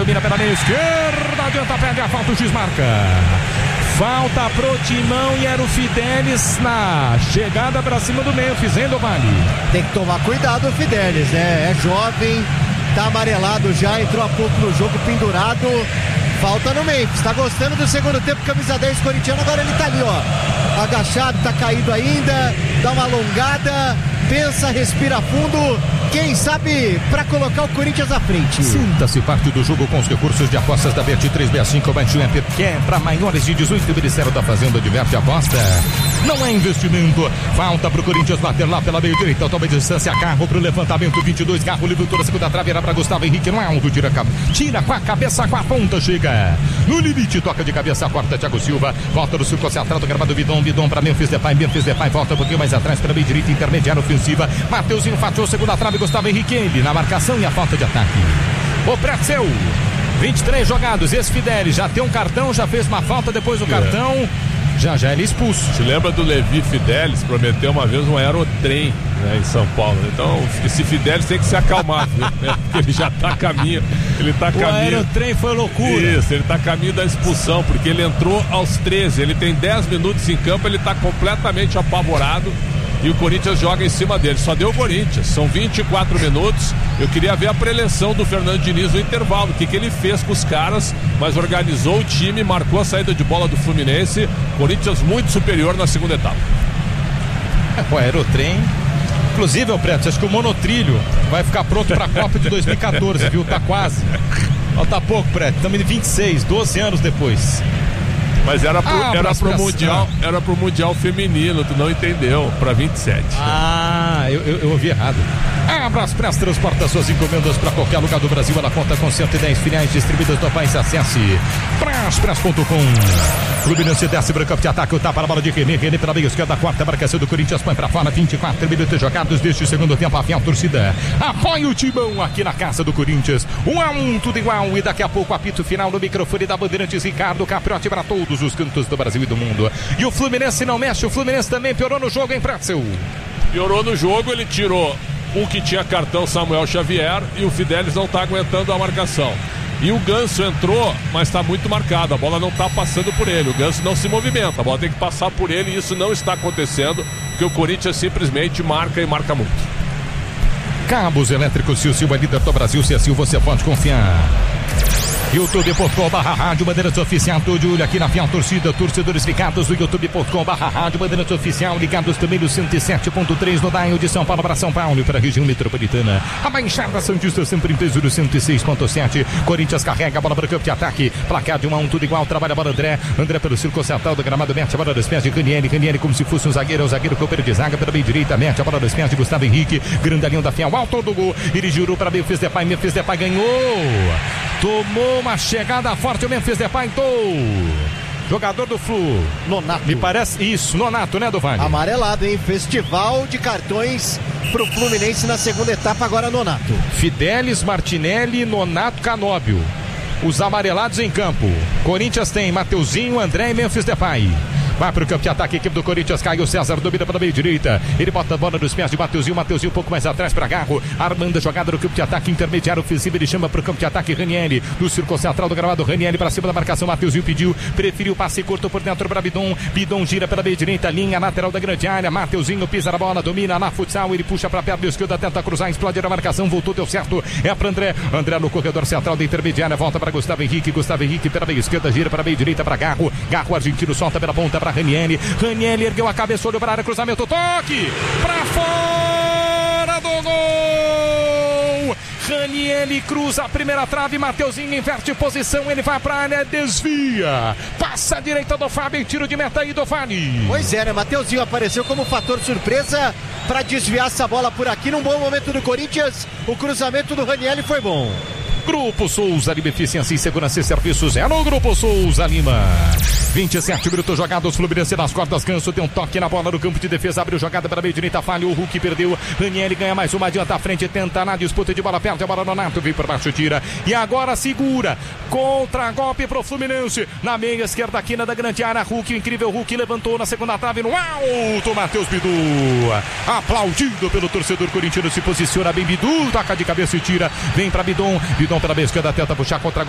domina pela meia esquerda, adianta, perde a falta, o juiz marca. Falta pro Timão e era o Fidelis na chegada pra cima do Memphis, hein, Dovani? Tem que tomar cuidado o Fidelis, né? É jovem, tá amarelado já, entrou há pouco no jogo pendurado. Falta no Memphis, tá gostando do segundo tempo, camisa 10 corintiano, agora ele tá ali, ó. Agachado, tá caído ainda, dá uma alongada, pensa, respira fundo, quem sabe pra colocar o Corinthians à frente. Sinta-se parte do jogo com os recursos de apostas da Bet365, Bet que é pra maiores de 18, o Ministério da Fazenda diverte a aposta. Não é investimento, falta pro Corinthians bater lá pela meia direita, toma distância, carro pro levantamento, 22, carro livre toda a segunda trave, era pra Gustavo Henrique, no alto, tira com a cabeça, com a ponta, chega no limite, toca de cabeça, corta Thiago Silva, volta no circo central do gramado, Bidon pra Memphis Depay, volta um pouquinho mais atrás pela meia direita, intermediária ofensiva, Mateuzinho fatiou, segunda trave, Gustavo Henrique, ele na marcação e a falta de ataque. O Pretzel, 23 jogados, esse Fidelis já tem um cartão, já fez uma falta depois do cartão, já ele é expulso. Se lembra do Levi Fidelis? Prometeu uma vez um aerotrem, né, em São Paulo. Então esse Fidelis tem que se acalmar, viu? Porque ele já tá a caminho. O aerotrem foi loucura. Isso, ele tá a caminho da expulsão, porque ele entrou aos 13, ele tem 10 minutos em campo, ele tá completamente apavorado. E o Corinthians joga em cima dele, só deu o Corinthians, são 24 minutos. Eu queria ver a preleção do Fernando Diniz no intervalo, o que ele fez com os caras, mas organizou o time, marcou a saída de bola do Fluminense. Corinthians muito superior na segunda etapa. O aerotrem, inclusive, Preto, acho que o monotrilho vai ficar pronto para a Copa de 2014, viu? Tá quase. Falta pouco, Preto, estamos em 26, 12 anos depois. Mas era pro Mundial Feminino, tu não entendeu, pra 27. Eu ouvi errado. A Braspress transporta suas encomendas para qualquer lugar do Brasil. Ela conta com 110 filiais distribuídas no país. Acesse braspress.com. Fluminense desce, branco de ataque, o tapa na bola de René pela meia esquerda, quarta marcação do Corinthians, põe pra fora, 24 minutos jogados deste segundo tempo, a fiel torcida apoia o Timão aqui na casa do Corinthians, 1-1, tudo igual, e daqui a pouco apito final no microfone da Bandeirantes, Ricardo Capriotti para todos os cantos do Brasil e do mundo. E o Fluminense não mexe, o Fluminense também piorou no jogo, hein, Pretzel? Piorou no jogo, ele tirou o que tinha cartão, Samuel Xavier, e o Fidelis não tá aguentando a marcação. E o Ganso entrou, mas está muito marcado, a bola não está passando por ele, o Ganso não se movimenta, a bola tem que passar por ele e isso não está acontecendo, porque o Corinthians simplesmente marca e marca muito. Cabos elétricos Silva, líder do Brasil, se assim você pode confiar. youtube.com/rádio Bandeirantes Oficial, tudo olho aqui na fiel torcida, torcedores ligados do youtube.com/rádio Bandeirantes Oficial, ligados também no 107.3 no dial de São Paulo para São Paulo e para a região metropolitana. A Baixada Santista sempre em peso do 106.7. Corinthians carrega a bola para o campo de ataque, placar de 1-1, tudo igual, trabalha a bola André pelo círculo central do gramado, mete a bola dos pés de Ranieri como se fosse um zagueiro, o zagueiro copeiro de zaga pela meia direita, mete a bola dos pés de Gustavo Henrique, grandalhão da fiel, alto do gol, ele girou para Memphis Depay ganhou, tomou uma chegada forte, o Memphis Depay, jogador do Flu, Nonato. Me parece isso, Nonato, né, Dovani? Amarelado, hein? Festival de cartões pro Fluminense na segunda etapa, agora Nonato. Fidelis, Martinelli, Nonato, Canóbio. Os amarelados em campo. Corinthians tem Mateuzinho, André e Memphis Depay. Vai para o campo de ataque, a equipe do Corinthians, Caio César domina pela meia direita, ele bota a bola nos pés de Mateuzinho um pouco mais atrás para Garro, armando a jogada no campo de ataque, intermediário ofensivo, ele chama para o campo de ataque Ranieri, no círculo central do gramado, Ranieri para cima da marcação, Mateuzinho preferiu passe curto por dentro para Bidon gira pela meia direita, linha lateral da grande área, Mateuzinho pisa na bola, domina na futsal, ele puxa para a perna esquerda, tenta cruzar, explode a marcação, voltou, deu certo, é para André no corredor central da intermediária, volta para Gustavo Henrique pela meia esquerda, gira para a meia direita para Garro, argentino solta pela ponta para Ranieri ergueu a cabeça, olhou para a área, cruzamento, toque para fora do gol. Ranieri cruza a primeira trave, Mateuzinho inverte posição, ele vai para a área, desvia, passa a direita do Fábio, tiro de meta aí do Fani. Pois é, né? Mateuzinho apareceu como fator surpresa para desviar essa bola por aqui, num bom momento do Corinthians, o cruzamento do Ranieri foi bom. Grupo Souza Lima, eficiência em segurança e serviços é no Grupo Souza Lima. 27 minutos jogados, Fluminense nas cordas, Ganso tem um toque na bola no campo de defesa, abriu jogada para a meia direita, falhou, o Hulk perdeu, Ranieri ganha mais uma, adianta à frente, tenta na disputa de bola, perde a bola, Nonato vem por baixo, tira, e agora segura, contra-golpe pro Fluminense, na meia esquerda, quina da grande área, Hulk, incrível Hulk, levantou na segunda trave, no alto, Matheus Bidu, aplaudido pelo torcedor corintiano, se posiciona bem, Bidu, toca de cabeça e tira, vem para Bidon pela meia esquerda, tenta puxar contra